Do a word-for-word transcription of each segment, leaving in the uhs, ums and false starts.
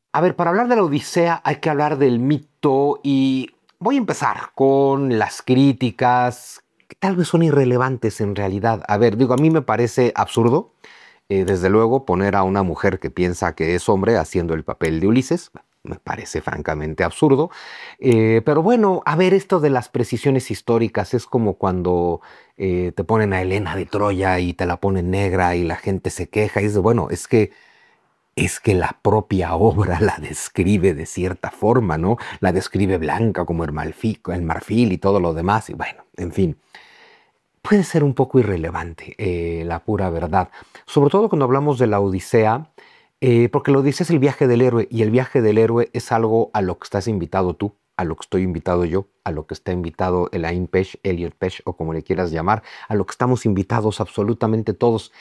A ver, para hablar de la Odisea hay que hablar del mito y voy a empezar con las críticas que tal vez son irrelevantes en realidad. A ver, digo, a mí me parece absurdo, eh, desde luego, poner a una mujer que piensa que es hombre haciendo el papel de Ulises. Me parece francamente absurdo. Eh, pero bueno, a ver, esto de las precisiones históricas es como cuando eh, te ponen a Helena de Troya y te la ponen negra y la gente se queja y dice, bueno, es que es que la propia obra la describe de cierta forma, ¿no? La describe blanca como el marfil, el marfil y todo lo demás. Y bueno, en fin, puede ser un poco irrelevante eh, la pura verdad. Sobre todo cuando hablamos de la Odisea, eh, porque la Odisea es el viaje del héroe y el viaje del héroe es algo a lo que estás invitado tú, a lo que estoy invitado yo, a lo que está invitado Elaine Pesh, Elliot Pesh o como le quieras llamar, a lo que estamos invitados absolutamente todos.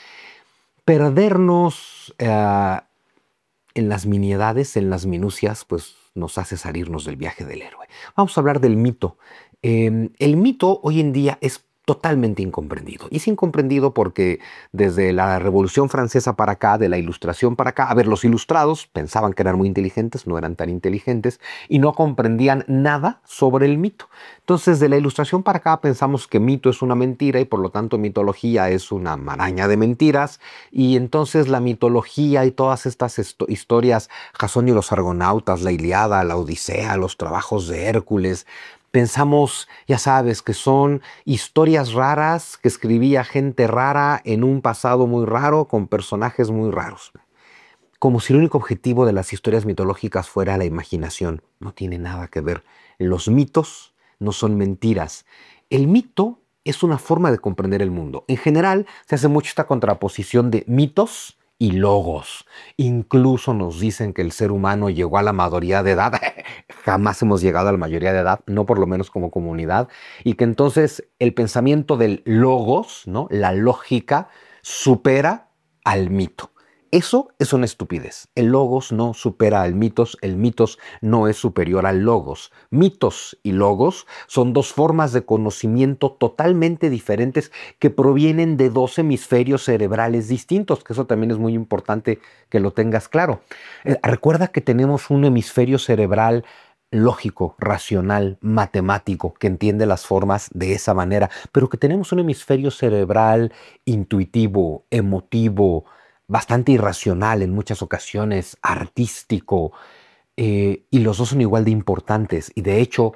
Perdernos eh, en las miniedades, en las minucias, pues nos hace salirnos del viaje del héroe. Vamos a hablar del mito. Eh, el mito hoy en día es totalmente incomprendido. Y es incomprendido porque desde la Revolución Francesa para acá, de la Ilustración para acá, a ver, los ilustrados pensaban que eran muy inteligentes, no eran tan inteligentes y no comprendían nada sobre el mito. Entonces, de la Ilustración para acá pensamos que mito es una mentira y por lo tanto mitología es una maraña de mentiras y entonces la mitología y todas estas historias, Jasón y los Argonautas, la Iliada, la Odisea, los trabajos de Hércules, pensamos, ya sabes, que son historias raras que escribía gente rara en un pasado muy raro con personajes muy raros. Como si el único objetivo de las historias mitológicas fuera la imaginación. No tiene nada que ver. Los mitos no son mentiras. El mito es una forma de comprender el mundo. En general, se hace mucho esta contraposición de mitos y logos. Incluso nos dicen que el ser humano llegó a la mayoría de edad. Jamás hemos llegado a la mayoría de edad, no por lo menos como comunidad. Y que entonces el pensamiento del logos, ¿no? La lógica, supera al mito. Eso es una estupidez. El logos no supera al mitos, el mitos no es superior al logos. Mitos y logos son dos formas de conocimiento totalmente diferentes que provienen de dos hemisferios cerebrales distintos, que eso también es muy importante que lo tengas claro. Eh, recuerda que tenemos un hemisferio cerebral lógico, racional, matemático, que entiende las formas de esa manera, pero que tenemos un hemisferio cerebral intuitivo, emotivo, bastante irracional en muchas ocasiones, artístico, eh, y los dos son igual de importantes. Y de hecho,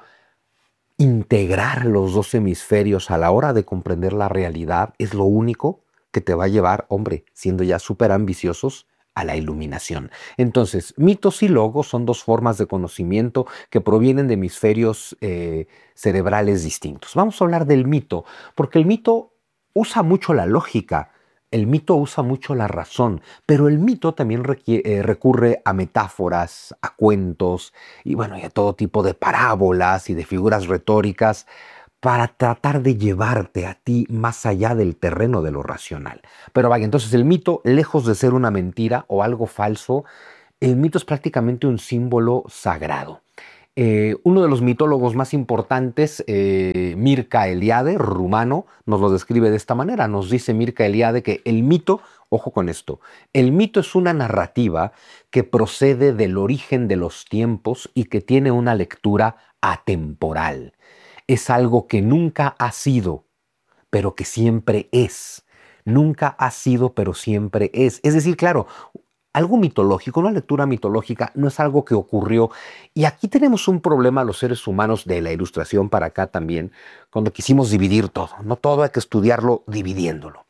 integrar los dos hemisferios a la hora de comprender la realidad es lo único que te va a llevar, hombre, siendo ya súper ambiciosos, a la iluminación. Entonces, mitos y logos son dos formas de conocimiento que provienen de hemisferios eh, cerebrales distintos. Vamos a hablar del mito, porque el mito usa mucho la lógica. El mito usa mucho la razón, pero el mito también requiere- eh, recurre a metáforas, a cuentos y bueno, y a todo tipo de parábolas y de figuras retóricas para tratar de llevarte a ti más allá del terreno de lo racional. Pero vaya, entonces el mito, lejos de ser una mentira o algo falso, el mito es prácticamente un símbolo sagrado. Eh, uno de los mitólogos más importantes, eh, Mircea Eliade, rumano, nos lo describe de esta manera. Nos dice Mircea Eliade que el mito, ojo con esto, el mito es una narrativa que procede del origen de los tiempos y que tiene una lectura atemporal. Es algo que nunca ha sido, pero que siempre es. Nunca ha sido, pero siempre es. Es decir, claro, algo mitológico, una lectura mitológica no es algo que ocurrió. Y aquí tenemos un problema los seres humanos de la ilustración para acá también, cuando quisimos dividir todo. No todo hay que estudiarlo dividiéndolo.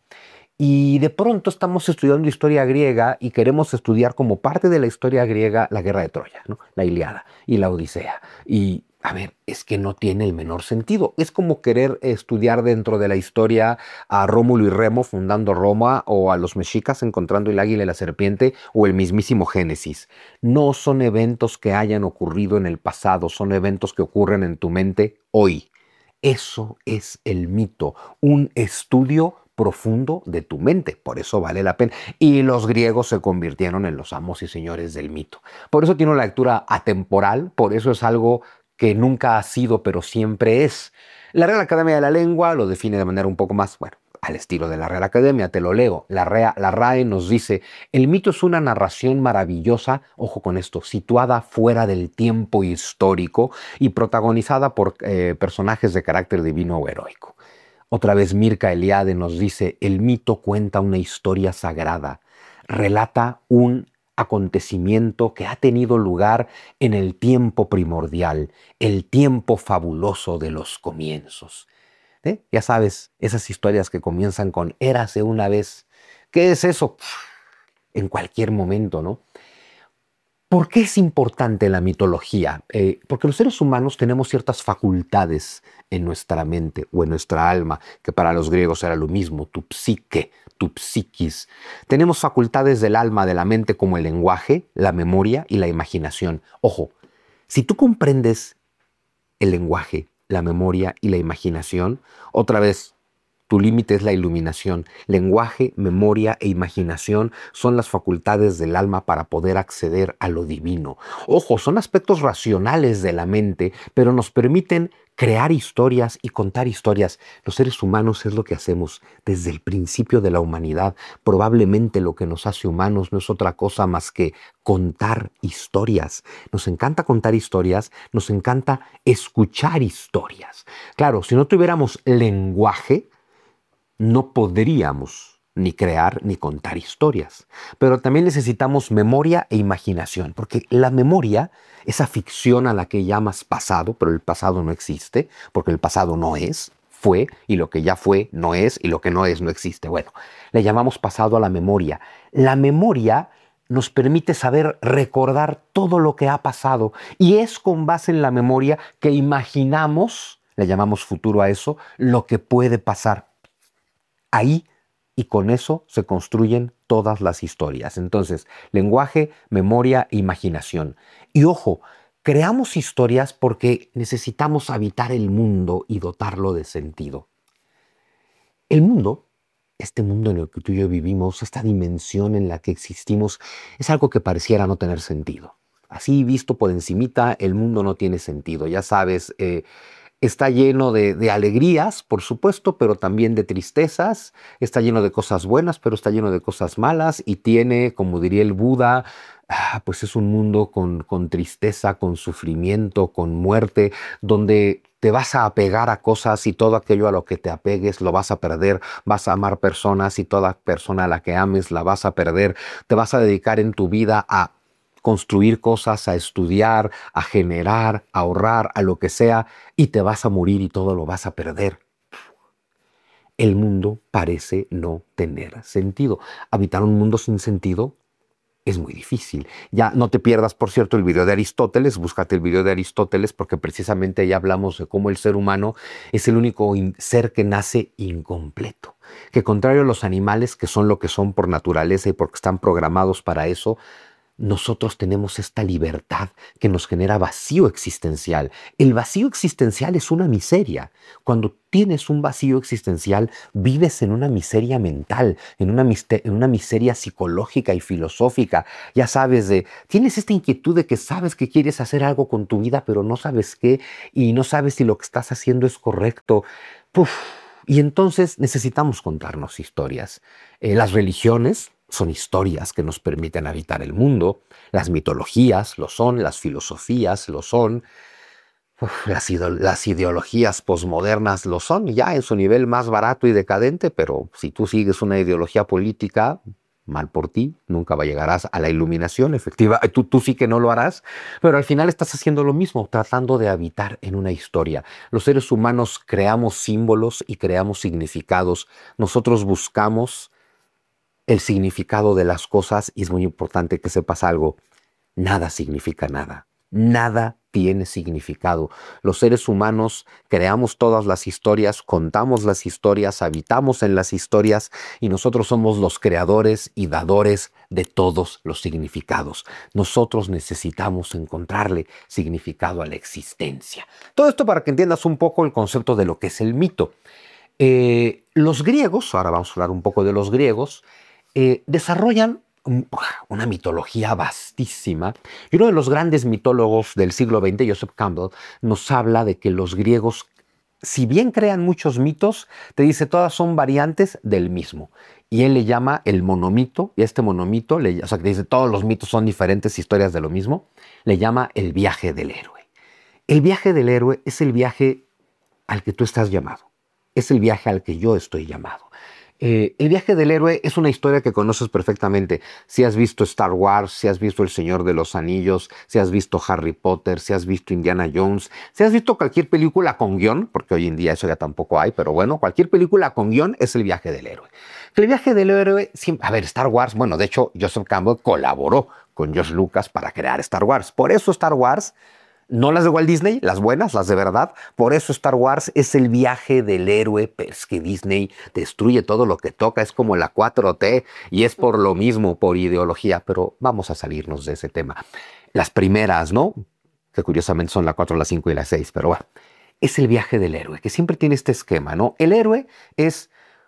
Y de pronto estamos estudiando historia griega y queremos estudiar como parte de la historia griega la guerra de Troya, ¿no? La Ilíada y la Odisea. Y a ver, es que no tiene el menor sentido. Es como querer estudiar dentro de la historia a Rómulo y Remo fundando Roma o a los mexicas encontrando el águila y la serpiente o el mismísimo Génesis. No son eventos que hayan ocurrido en el pasado, son eventos que ocurren en tu mente hoy. Eso es el mito, un estudio profundo de tu mente, por eso vale la pena. Y los griegos se convirtieron en los amos y señores del mito. Por eso tiene una lectura atemporal, por eso es algo que nunca ha sido, pero siempre es. La Real Academia de la Lengua lo define de manera un poco más, bueno, al estilo de la Real Academia, te lo leo. La, Rea, la RAE nos dice, el mito es una narración maravillosa, ojo con esto, situada fuera del tiempo histórico y protagonizada por eh, personajes de carácter divino o heroico. Otra vez Mircea Eliade nos dice, el mito cuenta una historia sagrada, relata un acontecimiento que ha tenido lugar en el tiempo primordial, el tiempo fabuloso de los comienzos. ¿Eh? Ya sabes, esas historias que comienzan con érase una vez. ¿Qué es eso? En cualquier momento, ¿no? ¿Por qué es importante la mitología? Eh, porque los seres humanos tenemos ciertas facultades en nuestra mente o en nuestra alma, que para los griegos era lo mismo, tu psique, tu psiquis. Tenemos facultades del alma, de la mente, como el lenguaje, la memoria y la imaginación. Ojo, si tú comprendes el lenguaje, la memoria y la imaginación, otra vez, tu límite es la iluminación. Lenguaje, memoria e imaginación son las facultades del alma para poder acceder a lo divino. Ojo, son aspectos racionales de la mente, pero nos permiten crear historias y contar historias. Los seres humanos es lo que hacemos desde el principio de la humanidad. Probablemente lo que nos hace humanos no es otra cosa más que contar historias. Nos encanta contar historias, nos encanta escuchar historias. Claro, si no tuviéramos lenguaje, no podríamos ni crear ni contar historias. Pero también necesitamos memoria e imaginación, porque la memoria, esa ficción a la que llamas pasado, pero el pasado no existe, porque el pasado no es, fue, y lo que ya fue no es, y lo que no es no existe. Bueno, le llamamos pasado a la memoria. La memoria nos permite saber recordar todo lo que ha pasado, y es con base en la memoria que imaginamos, le llamamos futuro a eso, lo que puede pasar. Ahí y con eso se construyen todas las historias. Entonces, lenguaje, memoria, imaginación. Y ojo, creamos historias porque necesitamos habitar el mundo y dotarlo de sentido. El mundo, este mundo en el que tú y yo vivimos, esta dimensión en la que existimos, es algo que pareciera no tener sentido. Así visto por encimita, el mundo no tiene sentido. Ya sabes, eh, está lleno de, de alegrías, por supuesto, pero también de tristezas. Está lleno de cosas buenas, pero está lleno de cosas malas. Y tiene, como diría el Buda, ah, pues es un mundo con, con tristeza, con sufrimiento, con muerte, donde te vas a apegar a cosas y todo aquello a lo que te apegues lo vas a perder. Vas a amar personas y toda persona a la que ames la vas a perder. Te vas a dedicar en tu vida a construir cosas, a estudiar, a generar, a ahorrar, a lo que sea, y te vas a morir y todo lo vas a perder. El mundo parece no tener sentido. Habitar un mundo sin sentido es muy difícil. Ya no te pierdas, por cierto, el video de Aristóteles, búscate el video de Aristóteles, porque precisamente ahí hablamos de cómo el ser humano es el único ser que nace incompleto. Que contrario a los animales, que son lo que son por naturaleza y porque están programados para eso, nosotros tenemos esta libertad que nos genera vacío existencial. El vacío existencial es una miseria. Cuando tienes un vacío existencial, vives en una miseria mental, en una, en una miseria psicológica y filosófica. Ya sabes, de, tienes esta inquietud de que sabes que quieres hacer algo con tu vida, pero no sabes qué, y no sabes si lo que estás haciendo es correcto. Puf. Y entonces necesitamos contarnos historias. Eh, las religiones son historias que nos permiten habitar el mundo. Las mitologías lo son, las filosofías lo son, uf, las, las ideologías posmodernas lo son, ya en su nivel más barato y decadente, pero si tú sigues una ideología política, mal por ti, nunca llegarás a la iluminación, efectiva, tú, tú sí que no lo harás, pero al final estás haciendo lo mismo, tratando de habitar en una historia. Los seres humanos creamos símbolos y creamos significados. Nosotros buscamos el significado de las cosas y es muy importante que sepas algo. Nada significa nada. Nada tiene significado. Los seres humanos creamos todas las historias, contamos las historias, habitamos en las historias y nosotros somos los creadores y dadores de todos los significados. Nosotros necesitamos encontrarle significado a la existencia. Todo esto para que entiendas un poco el concepto de lo que es el mito. Eh, los griegos, ahora vamos a hablar un poco de los griegos, Eh, desarrollan una mitología vastísima. Y uno de los grandes mitólogos del siglo veinte, Joseph Campbell, nos habla de que los griegos si bien crean muchos mitos, te dice todas son variantes del mismo. Y él le llama el monomito, y a este monomito, le, o sea, que dice todos los mitos son diferentes historias de lo mismo, le llama el viaje del héroe. El viaje del héroe es el viaje al que tú estás llamado. Es el viaje al que yo estoy llamado. Eh, el viaje del héroe es una historia que conoces perfectamente. Si has visto Star Wars, si has visto El Señor de los Anillos, si has visto Harry Potter, si has visto Indiana Jones, si has visto cualquier película con guión, porque hoy en día eso ya tampoco hay, pero bueno, cualquier película con guión es el viaje del héroe. El viaje del héroe, siempre, a ver, Star Wars, bueno, de hecho, Joseph Campbell colaboró con George Lucas para crear Star Wars. Por eso Star Wars, no las de Walt Disney, las buenas, las de verdad. Por eso Star Wars es el viaje del héroe, pero es que Disney destruye todo lo que toca, es como la cuatro T y es por lo mismo, por ideología, pero vamos a salirnos de ese tema. Las primeras, ¿no? Que curiosamente son la cuatro, la cinco y la seis, pero bueno, es el viaje del héroe, que siempre tiene este esquema, ¿no? El héroe es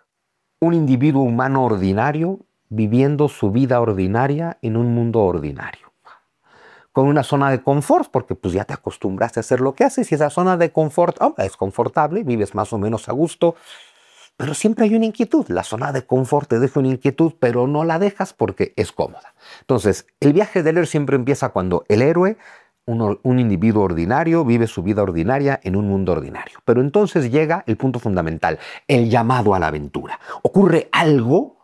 un individuo humano ordinario viviendo su vida ordinaria en un mundo ordinario, con una zona de confort, porque pues ya te acostumbraste a hacer lo que haces y esa zona de confort oh, es confortable, vives más o menos a gusto, pero siempre hay una inquietud. La zona de confort te deja una inquietud, pero no la dejas porque es cómoda. Entonces, el viaje del héroe siempre empieza cuando el héroe, un, un individuo ordinario, vive su vida ordinaria en un mundo ordinario. Pero entonces llega el punto fundamental, el llamado a la aventura. Ocurre algo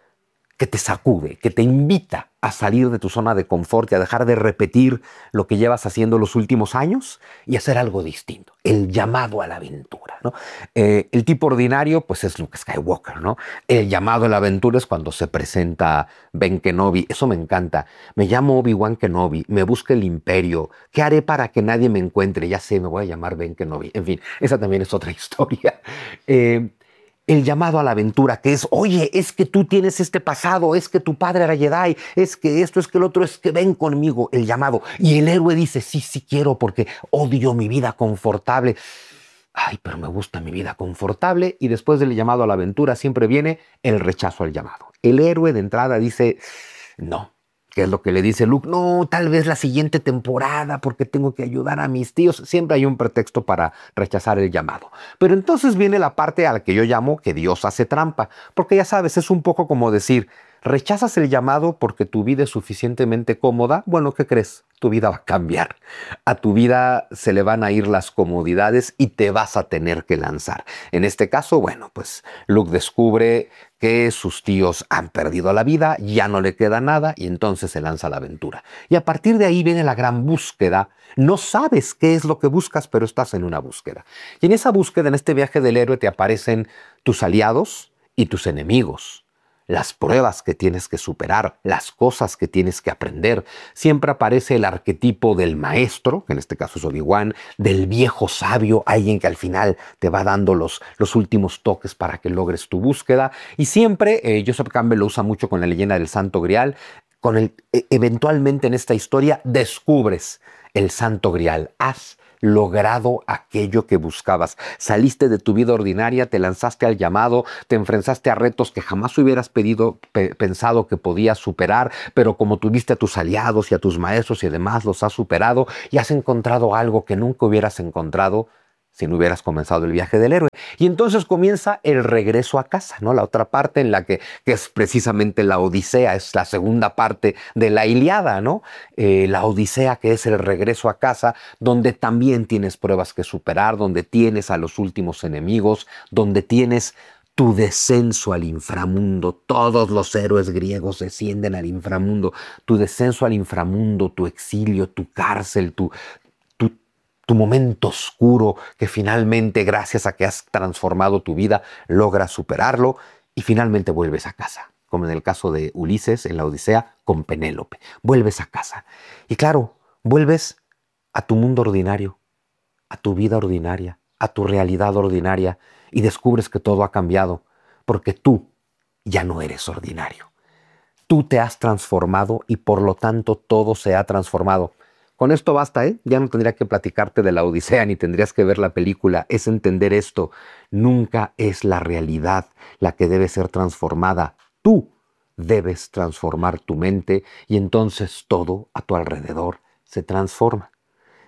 que te sacude, que te invita a salir de tu zona de confort y a dejar de repetir lo que llevas haciendo los últimos años y hacer algo distinto. El llamado a la aventura, ¿no? Eh, el tipo ordinario, pues es Luke Skywalker, ¿no? El llamado a la aventura es cuando se presenta Ben Kenobi. Eso me encanta. Me llamo Obi-Wan Kenobi, me busca el imperio. ¿Qué haré para que nadie me encuentre? Ya sé, me voy a llamar Ben Kenobi. En fin, esa también es otra historia. Eh, El llamado a la aventura, que es, oye, es que tú tienes este pasado, es que tu padre era Jedi, es que esto, es que el otro, es que ven conmigo, el llamado. Y el héroe dice, sí, sí quiero porque odio mi vida confortable. Ay, pero me gusta mi vida confortable. Y después del llamado a la aventura siempre viene el rechazo al llamado. El héroe de entrada dice, no. ¿Qué es lo que le dice Luke? No, tal vez la siguiente temporada porque tengo que ayudar a mis tíos. Siempre hay un pretexto para rechazar el llamado. Pero entonces viene la parte a la que yo llamo que Dios hace trampa. Porque ya sabes, es un poco como decir, ¿rechazas el llamado porque tu vida es suficientemente cómoda? Bueno, ¿qué crees? Tu vida va a cambiar. A tu vida se le van a ir las comodidades y te vas a tener que lanzar. En este caso, bueno, pues Luke descubre que sus tíos han perdido la vida, ya no le queda nada y entonces se lanza a la aventura. Y a partir de ahí viene la gran búsqueda. No sabes qué es lo que buscas, pero estás en una búsqueda. Y en esa búsqueda, en este viaje del héroe, te aparecen tus aliados y tus enemigos. Las pruebas que tienes que superar, las cosas que tienes que aprender. Siempre aparece el arquetipo del maestro, que en este caso es Obi-Wan, del viejo sabio, alguien que al final te va dando los, los últimos toques para que logres tu búsqueda. Y siempre, eh, Joseph Campbell lo usa mucho con la leyenda del Santo Grial, con el, e- eventualmente en esta historia descubres el Santo Grial. Has logrado aquello que buscabas. Saliste de tu vida ordinaria, te lanzaste al llamado, te enfrentaste a retos que jamás hubieras pedido, pe- pensado que podías superar, pero como tuviste a tus aliados y a tus maestros y demás, los has superado y has encontrado algo que nunca hubieras encontrado si no hubieras comenzado el viaje del héroe. Y entonces comienza el regreso a casa, ¿no? La otra parte en la que, que es precisamente la Odisea, es la segunda parte de la Ilíada, ¿no? Eh, la Odisea, que es el regreso a casa, donde también tienes pruebas que superar, donde tienes a los últimos enemigos, donde tienes tu descenso al inframundo. Todos los héroes griegos descienden al inframundo. Tu descenso al inframundo, tu exilio, tu cárcel, tu, tu, tu momento oscuro que finalmente, gracias a que has transformado tu vida, logras superarlo y finalmente vuelves a casa. Como en el caso de Ulises en la Odisea con Penélope. Vuelves a casa. Y claro, vuelves a tu mundo ordinario, a tu vida ordinaria, a tu realidad ordinaria y descubres que todo ha cambiado porque tú ya no eres ordinario. Tú te has transformado y por lo tanto todo se ha transformado. Con esto basta, ¿eh? Ya no tendría que platicarte de la Odisea ni tendrías que ver la película. Es entender esto. Nunca es la realidad la que debe ser transformada. Tú debes transformar tu mente y entonces todo a tu alrededor se transforma.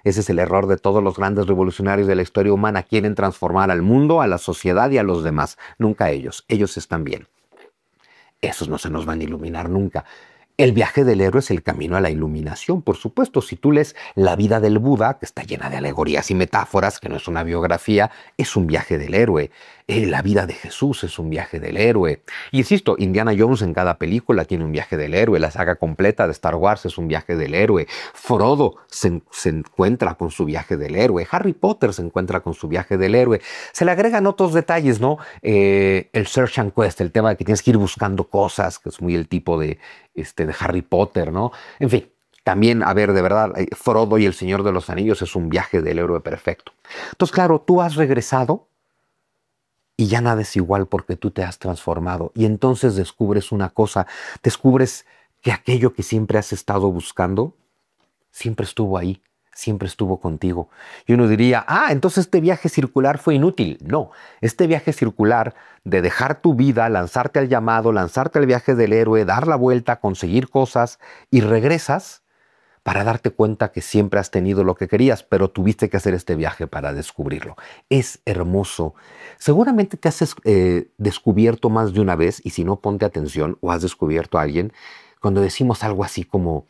Ese es el error de todos los grandes revolucionarios de la historia humana. Quieren transformar al mundo, a la sociedad y a los demás. Nunca ellos. Ellos están bien. Esos no se nos van a iluminar nunca. El viaje del héroe es el camino a la iluminación, por supuesto. Si tú lees la vida del Buda, que está llena de alegorías y metáforas, que no es una biografía, es un viaje del héroe. Eh, la vida de Jesús es un viaje del héroe. Y insisto, Indiana Jones en cada película tiene un viaje del héroe. La saga completa de Star Wars es un viaje del héroe. Frodo se, se encuentra con su viaje del héroe. Harry Potter se encuentra con su viaje del héroe. Se le agregan otros detalles, ¿no? Eh, el search and quest, el tema de que tienes que ir buscando cosas, que es muy el tipo de, este, de Harry Potter, ¿no? En fin. También, a ver, de verdad, Frodo y el Señor de los Anillos es un viaje del héroe perfecto. Entonces, claro, tú has regresado y ya nada es igual porque tú te has transformado. Y entonces descubres una cosa, descubres que aquello que siempre has estado buscando, siempre estuvo ahí, siempre estuvo contigo. Y uno diría, ah, entonces este viaje circular fue inútil. No, este viaje circular de dejar tu vida, lanzarte al llamado, lanzarte al viaje del héroe, dar la vuelta, conseguir cosas y regresas para darte cuenta que siempre has tenido lo que querías, pero tuviste que hacer este viaje para descubrirlo. Es hermoso. Seguramente te has eh, descubierto más de una vez, y si no, ponte atención, o has descubierto a alguien, cuando decimos algo así como,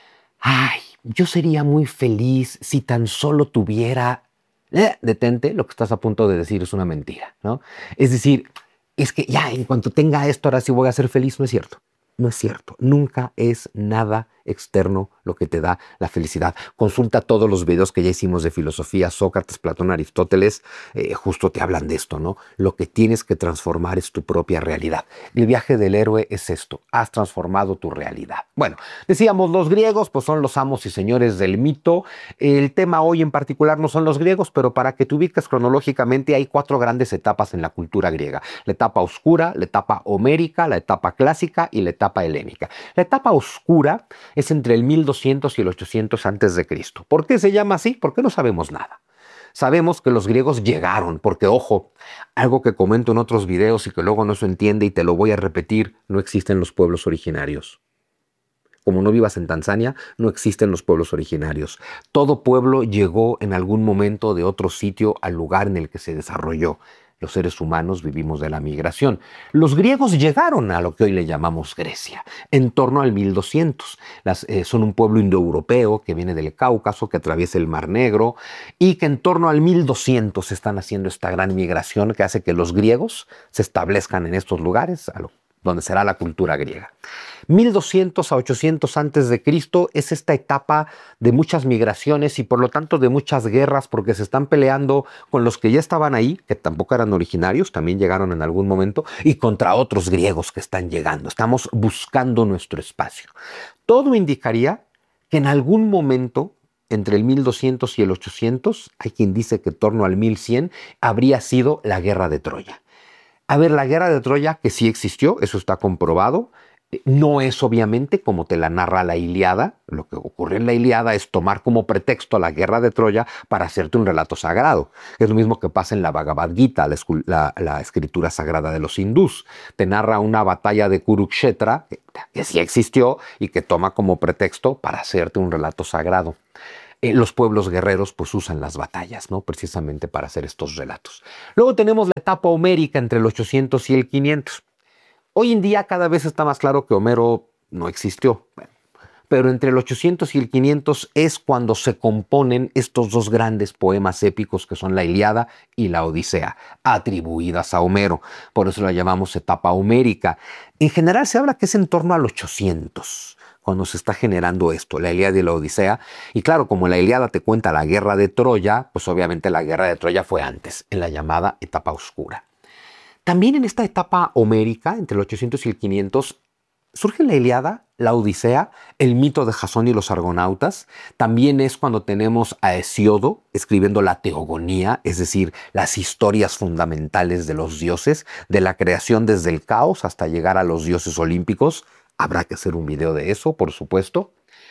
ay, yo sería muy feliz si tan solo tuviera... Eh, detente, lo que estás a punto de decir es una mentira, ¿no? Es decir, es que ya, en cuanto tenga esto, ahora sí voy a ser feliz. No es cierto. No es cierto. Nunca es nada externo lo que te da la felicidad. Consulta todos los videos que ya hicimos de filosofía, Sócrates, Platón, Aristóteles, eh, justo te hablan de esto, ¿no? Lo que tienes que transformar es tu propia realidad. El viaje del héroe es esto, has transformado tu realidad. Bueno, decíamos, los griegos pues son los amos y señores del mito. El tema hoy en particular no son los griegos, pero para que te ubiques cronológicamente hay cuatro grandes etapas en la cultura griega. La etapa oscura, la etapa homérica, la etapa clásica y la etapa helénica. La etapa oscura es entre el mil doscientos y el ochocientos antes de Cristo. ¿Por qué se llama así? Porque no sabemos nada. Sabemos que los griegos llegaron, porque ojo, algo que comento en otros videos y que luego no se entiende y te lo voy a repetir, no existen los pueblos originarios. Como no vivas en Tanzania, no existen los pueblos originarios. Todo pueblo llegó en algún momento de otro sitio al lugar en el que se desarrolló. Los seres humanos vivimos de la migración. Los griegos llegaron a lo que hoy le llamamos Grecia, en torno al mil doscientos. Las, eh, son un pueblo indoeuropeo que viene del Cáucaso, que atraviesa el Mar Negro, y que en torno al mil doscientos están haciendo esta gran migración que hace que los griegos se establezcan en estos lugares, a lo donde será la cultura griega. mil doscientos a ochocientos antes de Cristo es esta etapa de muchas migraciones y por lo tanto de muchas guerras, porque se están peleando con los que ya estaban ahí, que tampoco eran originarios, también llegaron en algún momento, y contra otros griegos que están llegando. Estamos buscando nuestro espacio. Todo indicaría que en algún momento entre el mil doscientos y el ochocientos, hay quien dice que en torno al mil cien, habría sido la guerra de Troya. A ver, la guerra de Troya, que sí existió, eso está comprobado, no es obviamente como te la narra la Ilíada. Lo que ocurre en la Ilíada es tomar como pretexto la guerra de Troya para hacerte un relato sagrado. Es lo mismo que pasa en la Bhagavad Gita, la, la, la escritura sagrada de los hindús. Te narra una batalla de Kurukshetra, que, que sí existió y que toma como pretexto para hacerte un relato sagrado. Eh, los pueblos guerreros pues usan las batallas, ¿no? Precisamente para hacer estos relatos. Luego tenemos la etapa homérica entre el ochocientos y el quinientos. Hoy en día cada vez está más claro que Homero no existió. Bueno, pero entre el ochocientos y el quinientos es cuando se componen estos dos grandes poemas épicos que son la Ilíada y la Odisea, atribuidas a Homero. Por eso la llamamos etapa homérica. En general se habla que es en torno al ochocientos. Cuando se está generando esto, la Ilíada y la Odisea. Y claro, como la Ilíada te cuenta la guerra de Troya, pues obviamente la guerra de Troya fue antes, en la llamada etapa oscura. También en esta etapa homérica, entre el ochocientos y el quinientos, surge la Ilíada, la Odisea, el mito de Jasón y los argonautas. También es cuando tenemos a Hesíodo escribiendo la teogonía, es decir, las historias fundamentales de los dioses, de la creación desde el caos hasta llegar a los dioses olímpicos. Habrá que hacer un video de eso, por supuesto.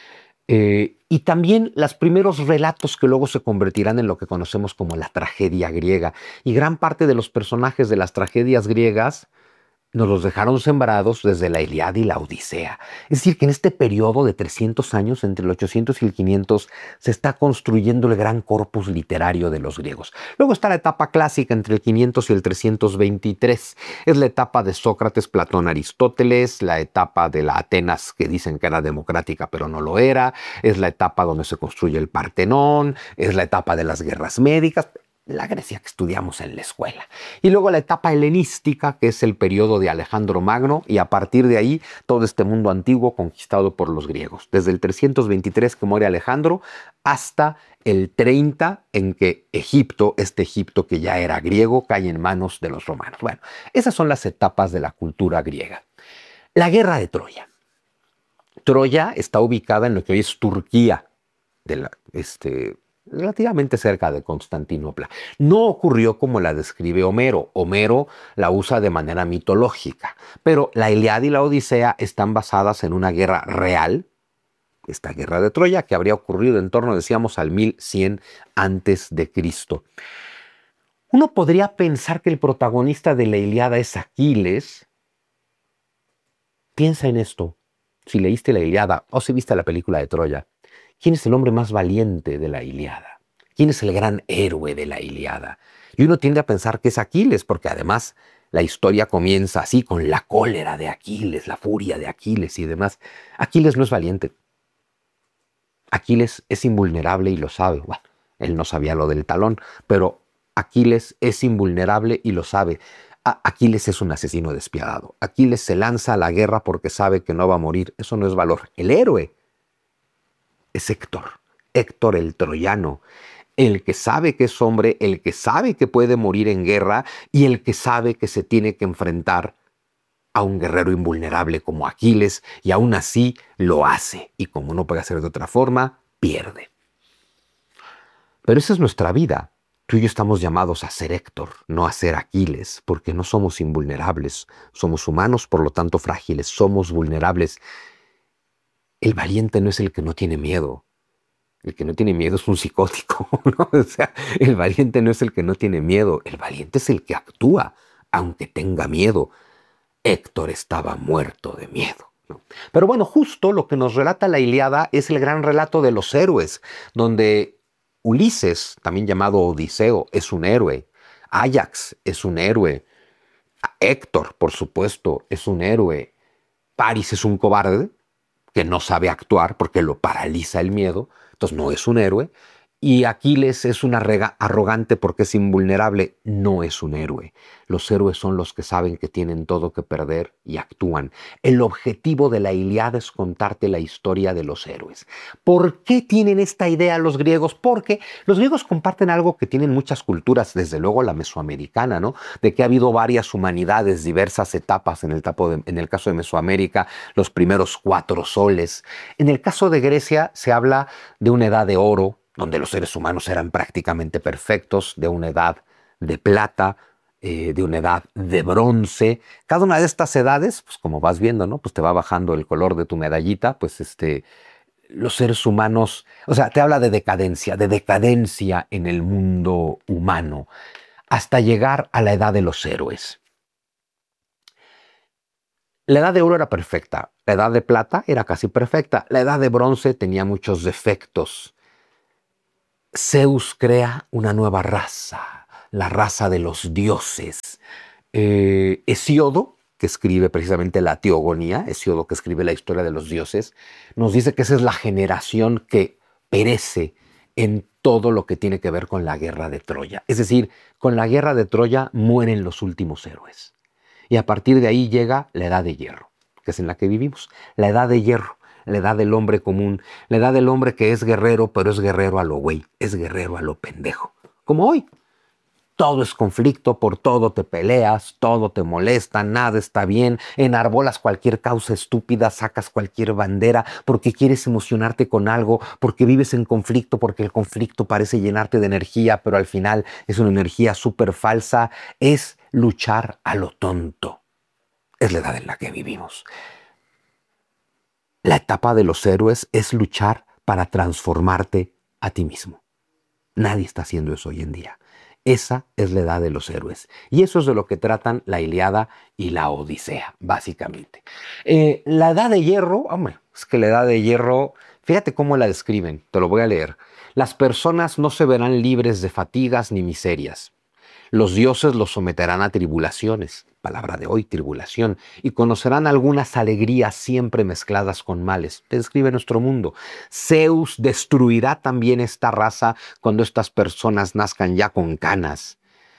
Eh, y también los primeros relatos que luego se convertirán en lo que conocemos como la tragedia griega. Y gran parte de los personajes de las tragedias griegas nos los dejaron sembrados desde la Ilíada y la Odisea. Es decir, que en este periodo de trescientos años, entre el ochocientos y el quinientos, se está construyendo el gran corpus literario de los griegos. Luego está la etapa clásica entre el quinientos y el trescientos veintitrés. Es la etapa de Sócrates, Platón, Aristóteles, la etapa de la Atenas que dicen que era democrática pero no lo era, es la etapa donde se construye el Partenón, es la etapa de las guerras médicas, la Grecia que estudiamos en la escuela. Y luego la etapa helenística, que es el periodo de Alejandro Magno, y a partir de ahí todo este mundo antiguo conquistado por los griegos. Desde el trescientos veintitrés que muere Alejandro hasta el treinta en que Egipto, este Egipto que ya era griego, cae en manos de los romanos. Bueno, esas son las etapas de la cultura griega. La guerra de Troya. Troya está ubicada en lo que hoy es Turquía, de la, este, relativamente cerca de Constantinopla. No ocurrió como la describe Homero. Homero la usa de manera mitológica, pero la Ilíada y la Odisea están basadas en una guerra real, esta guerra de Troya, que habría ocurrido en torno, decíamos, al mil cien antes de Cristo. Uno podría pensar que el protagonista de la Ilíada es Aquiles. Piensa en esto. Si leíste la Ilíada o si viste la película de Troya, ¿quién es el hombre más valiente de la Ilíada? ¿Quién es el gran héroe de la Ilíada? Y uno tiende a pensar que es Aquiles, porque además la historia comienza así, con la cólera de Aquiles, la furia de Aquiles y demás. Aquiles no es valiente. Aquiles es invulnerable y lo sabe. Bueno, él no sabía lo del talón, pero Aquiles es invulnerable y lo sabe. Aquiles es un asesino despiadado. Aquiles se lanza a la guerra porque sabe que no va a morir. Eso no es valor. El héroe es Héctor. Héctor el troyano. El que sabe que es hombre, el que sabe que puede morir en guerra y el que sabe que se tiene que enfrentar a un guerrero invulnerable como Aquiles, y aún así lo hace. Y como no puede hacer de otra forma, pierde. Pero esa es nuestra vida. Tú y yo estamos llamados a ser Héctor, no a ser Aquiles, porque no somos invulnerables. Somos humanos, por lo tanto frágiles, somos vulnerables. El valiente no es el que no tiene miedo. El que no tiene miedo es un psicótico, ¿no? O sea, el valiente no es el que no tiene miedo. El valiente es el que actúa, aunque tenga miedo. Héctor estaba muerto de miedo, ¿no? Pero bueno, justo lo que nos relata la Ilíada es el gran relato de los héroes, donde Ulises, también llamado Odiseo, es un héroe. Áyax es un héroe. Héctor, por supuesto, es un héroe. Paris es un cobarde que no sabe actuar porque lo paraliza el miedo, entonces no es un héroe. Y Aquiles es un arrogante porque es invulnerable, no es un héroe. Los héroes son los que saben que tienen todo que perder y actúan. El objetivo de la Ilíada es contarte la historia de los héroes. ¿Por qué tienen esta idea los griegos? Porque los griegos comparten algo que tienen muchas culturas, desde luego la mesoamericana, ¿no? De que ha habido varias humanidades, diversas etapas. En el, de, en el caso de Mesoamérica, los primeros cuatro soles. En el caso de Grecia se habla de una edad de oro, donde los seres humanos eran prácticamente perfectos, de una edad de plata, eh, de una edad de bronce. Cada una de estas edades, pues como vas viendo, ¿no? Pues te va bajando el color de tu medallita, pues este, los seres humanos, o sea, te habla de decadencia, de decadencia en el mundo humano, hasta llegar a la edad de los héroes. La edad de oro era perfecta, la edad de plata era casi perfecta, la edad de bronce tenía muchos defectos. Zeus crea una nueva raza, la raza de los dioses. Eh, Hesíodo, que escribe precisamente la Teogonía, Hesíodo que escribe la historia de los dioses, nos dice que esa es la generación que perece en todo lo que tiene que ver con la guerra de Troya. Es decir, con la guerra de Troya mueren los últimos héroes. Y a partir de ahí llega la edad de hierro, que es en la que vivimos, la edad de hierro. La edad del hombre común, la edad del hombre que es guerrero, pero es guerrero a lo güey, es guerrero a lo pendejo. Como hoy. Todo es conflicto, por todo te peleas, todo te molesta, nada está bien, enarbolas cualquier causa estúpida, sacas cualquier bandera porque quieres emocionarte con algo, porque vives en conflicto, porque el conflicto parece llenarte de energía, pero al final es una energía súper falsa. Es luchar a lo tonto. Es la edad en la que vivimos. La etapa de los héroes es luchar para transformarte a ti mismo. Nadie está haciendo eso hoy en día. Esa es la edad de los héroes. Y eso es de lo que tratan la Ilíada y la Odisea, básicamente. Eh, la edad de hierro, hombre, es que la edad de hierro, fíjate cómo la describen, te lo voy a leer. Las personas no se verán libres de fatigas ni miserias. Los dioses los someterán a tribulaciones, palabra de hoy, tribulación, y conocerán algunas alegrías siempre mezcladas con males. Te describe nuestro mundo. Zeus destruirá también esta raza cuando estas personas nazcan ya con canas.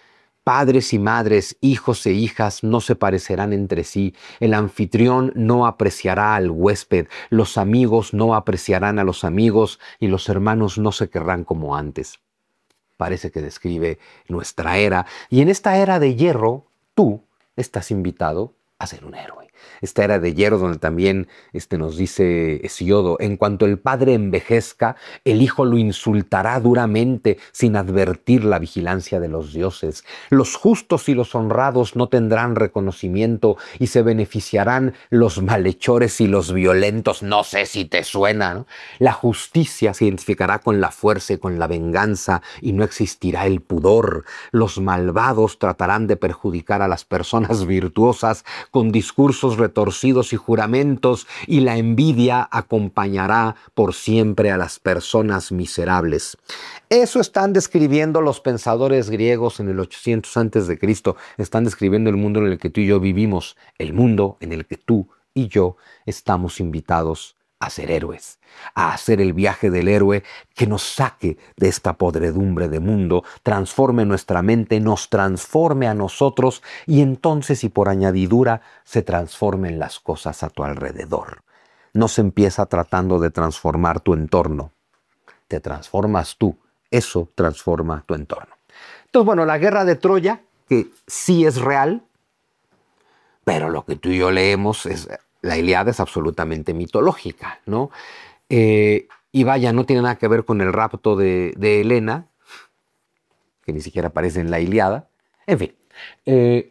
Padres y madres, hijos e hijas no se parecerán entre sí. El anfitrión no apreciará al huésped, los amigos no apreciarán a los amigos y los hermanos no se querrán como antes. Parece que describe nuestra era. Y en esta era de hierro, tú estás invitado a ser un héroe. Esta era de hierro donde también este, nos dice Hesiodo, en cuanto el padre envejezca, el hijo lo insultará duramente sin advertir la vigilancia de los dioses. Los justos y los honrados no tendrán reconocimiento y se beneficiarán los malhechores y los violentos. No sé si te suena, ¿no? La justicia se identificará con la fuerza y con la venganza y no existirá el pudor. Los malvados tratarán de perjudicar a las personas virtuosas con discursos retorcidos y juramentos, y la envidia acompañará por siempre a las personas miserables. Eso están describiendo los pensadores griegos en el ochocientos antes de Cristo. Están describiendo el mundo en el que tú y yo vivimos, el mundo en el que tú y yo estamos invitados a ser héroes, a hacer el viaje del héroe que nos saque de esta podredumbre de mundo, transforme nuestra mente, nos transforme a nosotros y entonces y por añadidura se transformen las cosas a tu alrededor. No se empieza tratando de transformar tu entorno, te transformas tú, eso transforma tu entorno. Entonces, bueno, la guerra de Troya, que sí es real, pero lo que tú y yo leemos es... La Ilíada es absolutamente mitológica, ¿no? Eh, y vaya, no tiene nada que ver con el rapto de, de Helena, que ni siquiera aparece en la Ilíada. En fin, eh,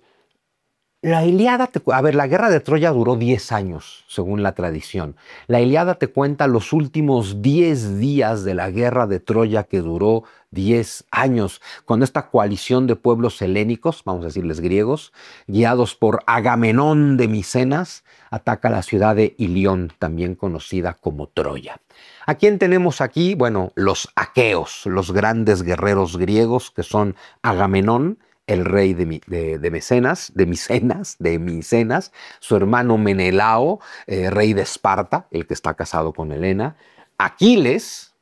la Ilíada, te, a ver, la guerra de Troya duró diez años, según la tradición. La Ilíada te cuenta los últimos diez días de la guerra de Troya, que duró diez años, cuando esta coalición de pueblos helénicos, vamos a decirles griegos, guiados por Agamenón de Micenas, ataca la ciudad de Ilión, también conocida como Troya. ¿A quién tenemos aquí? Bueno, los aqueos, los grandes guerreros griegos, que son Agamenón, el rey de, de, de Mecenas, de Micenas, de Micenas, su hermano Menelao, eh, rey de Esparta, el que está casado con Helena, Aquiles,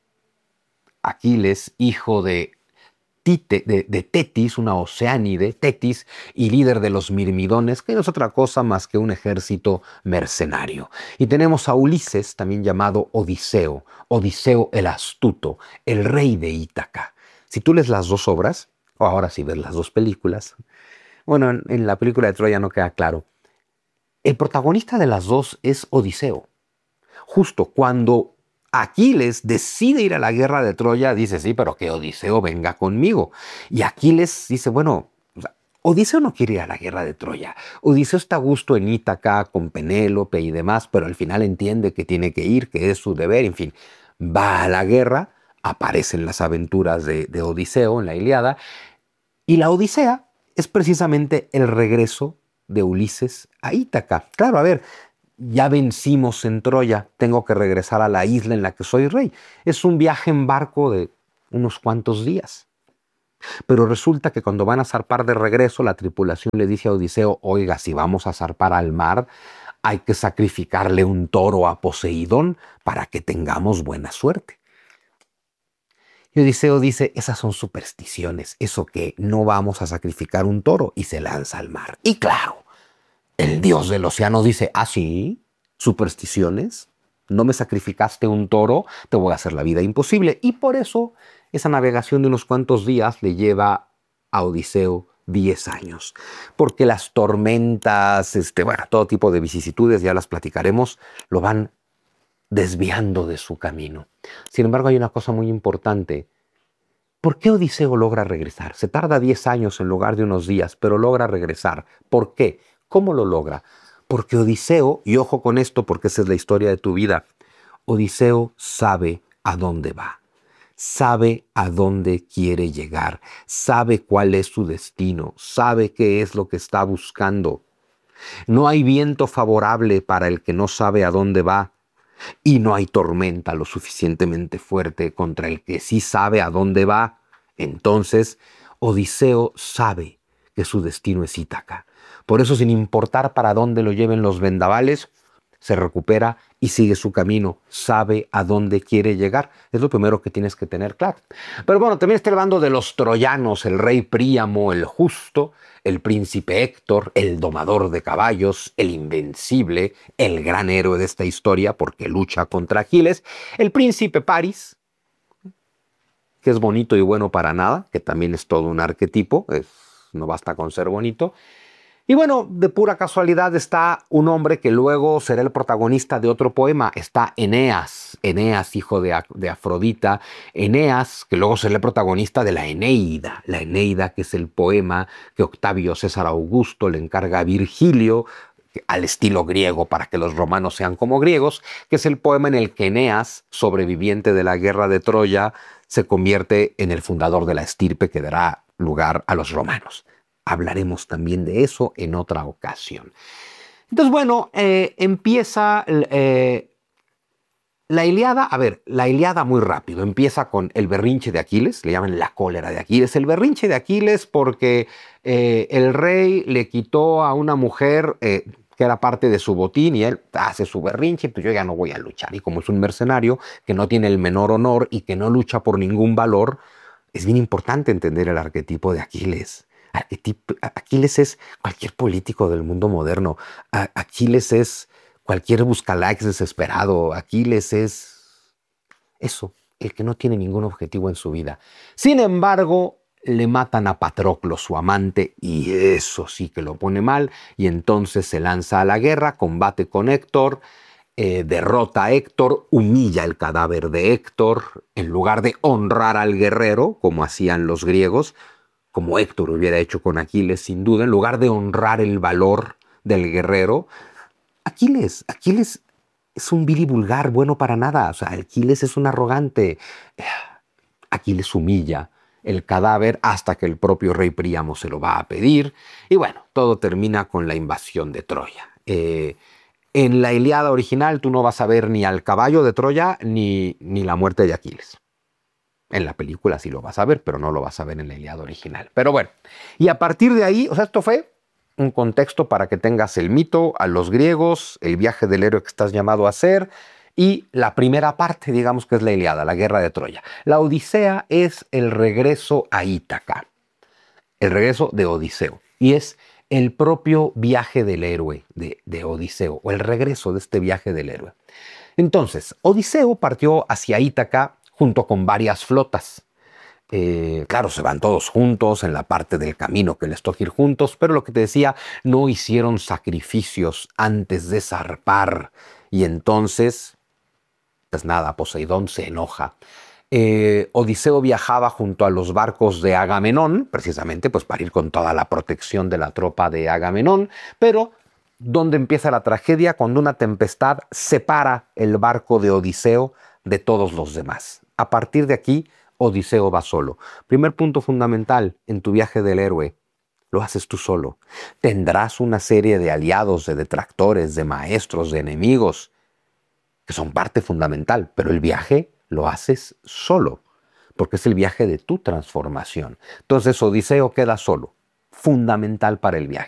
Aquiles, hijo de, Tite, de, de Tetis, una oceánide, Tetis, y líder de los Mirmidones, que no es otra cosa más que un ejército mercenario. Y tenemos a Ulises, también llamado Odiseo, Odiseo el astuto, el rey de Ítaca. Si tú lees las dos obras, o ahora sí ves las dos películas, bueno, en, en la película de Troya no queda claro, el protagonista de las dos es Odiseo. Justo cuando Aquiles decide ir a la guerra de Troya, dice, sí, pero que Odiseo venga conmigo. Y Aquiles dice, bueno, Odiseo no quiere ir a la guerra de Troya. Odiseo está a gusto en Ítaca con Penélope y demás, pero al final entiende que tiene que ir, que es su deber, en fin. Va a la guerra, aparecen las aventuras de, de Odiseo en la Ilíada, y la Odisea es precisamente el regreso de Ulises a Ítaca. Claro, a ver, ya vencimos en Troya, tengo que regresar a la isla en la que soy rey. Es un viaje en barco de unos cuantos días. Pero resulta que cuando van a zarpar de regreso, la tripulación le dice a Odiseo, oiga, si vamos a zarpar al mar, hay que sacrificarle un toro a Poseidón para que tengamos buena suerte. Y Odiseo dice, esas son supersticiones, eso que no vamos a sacrificar un toro, y se lanza al mar. Y claro, el dios del océano dice, ¿ah, sí? ¿Supersticiones? ¿No me sacrificaste un toro? Te voy a hacer la vida imposible. Y por eso esa navegación de unos cuantos días le lleva a Odiseo diez años. Porque las tormentas, este, bueno, todo tipo de vicisitudes, ya las platicaremos, lo van desviando de su camino. Sin embargo, hay una cosa muy importante. ¿Por qué Odiseo logra regresar? Se tarda diez años en lugar de unos días, pero logra regresar. ¿Por qué? ¿Cómo lo logra? Porque Odiseo, y ojo con esto porque esa es la historia de tu vida, Odiseo sabe a dónde va. sabe a dónde quiere llegar, sabe cuál es su destino, sabe qué es lo que está buscando. No hay viento favorable para el que no sabe a dónde va, y no hay tormenta lo suficientemente fuerte contra el que sí sabe a dónde va. Entonces, Odiseo sabe que su destino es Ítaca. Por eso, sin importar para dónde lo lleven los vendavales, se recupera y sigue su camino, sabe a dónde quiere llegar. Es lo primero que tienes que tener claro. Pero bueno, también está el bando de los troyanos, el rey Príamo, el justo, el príncipe Héctor, el domador de caballos, el invencible, el gran héroe de esta historia porque lucha contra Aquiles, el príncipe Paris, que es bonito y bueno para nada, que también es todo un arquetipo, es, no basta con ser bonito. Y bueno, de pura casualidad está un hombre que luego será el protagonista de otro poema. Está Eneas, Eneas, hijo de, de Afrodita. Eneas, que luego será el protagonista de la Eneida. La Eneida, que es el poema que Octavio César Augusto le encarga a Virgilio, al estilo griego para que los romanos sean como griegos, que es el poema en el que Eneas, sobreviviente de la guerra de Troya, se convierte en el fundador de la estirpe que dará lugar a los romanos. Hablaremos también de eso en otra ocasión. Entonces, bueno, eh, empieza eh, la Ilíada. A ver, la Ilíada muy rápido. Empieza con el berrinche de Aquiles, le llaman la cólera de Aquiles. El berrinche de Aquiles porque eh, el rey le quitó a una mujer eh, que era parte de su botín y él hace su berrinche, pues yo ya no voy a luchar. Y como es un mercenario que no tiene el menor honor y que no lucha por ningún valor, es bien importante entender el arquetipo de Aquiles. Aquiles es cualquier político del mundo moderno. Aquiles es cualquier buscalikes desesperado. Aquiles es eso, el que no tiene ningún objetivo en su vida. Sin embargo, le matan a Patroclo, su amante, y eso sí que lo pone mal. Y entonces se lanza a la guerra, combate con Héctor, eh, derrota a Héctor, humilla el cadáver de Héctor. En lugar de honrar al guerrero, como hacían los griegos, como Héctor hubiera hecho con Aquiles, sin duda, en lugar de honrar el valor del guerrero, Aquiles, Aquiles es un vil y vulgar, bueno para nada. O sea, Aquiles es un arrogante. Aquiles humilla el cadáver hasta que el propio rey Príamo se lo va a pedir. Y bueno, todo termina con la invasión de Troya. Eh, en la Ilíada original tú no vas a ver ni al caballo de Troya ni, ni la muerte de Aquiles. En la película sí lo vas a ver, pero no lo vas a ver en la Ilíada original. Pero bueno, y a partir de ahí, o sea, esto fue un contexto para que tengas el mito, a los griegos, el viaje del héroe que estás llamado a hacer, y la primera parte, digamos que es la Ilíada, la guerra de Troya. La Odisea es el regreso a Ítaca, el regreso de Odiseo, y es el propio viaje del héroe de, de Odiseo, o el regreso de este viaje del héroe. Entonces, Odiseo partió hacia Ítaca junto con varias flotas. Eh, claro, se van todos juntos en la parte del camino que les toca ir juntos, pero lo que te decía, no hicieron sacrificios antes de zarpar. Y entonces, pues nada, Poseidón se enoja. Eh, Odiseo viajaba junto a los barcos de Agamenón, precisamente pues para ir con toda la protección de la tropa de Agamenón, pero ¿dónde empieza la tragedia? Cuando una tempestad separa el barco de Odiseo de todos los demás. A partir de aquí, Odiseo va solo. Primer punto fundamental en tu viaje del héroe, lo haces tú solo. Tendrás una serie de aliados, de detractores, de maestros, de enemigos, que son parte fundamental, pero el viaje lo haces solo, porque es el viaje de tu transformación. Entonces Odiseo queda solo, fundamental para el viaje.